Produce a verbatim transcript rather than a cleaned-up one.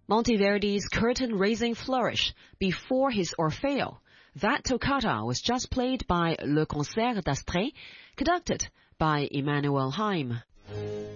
Monteverdi's curtain-raising flourish before his Orfeo. That toccata was just played by Le Concert d'Astrée, conducted by Emmanuel Haim.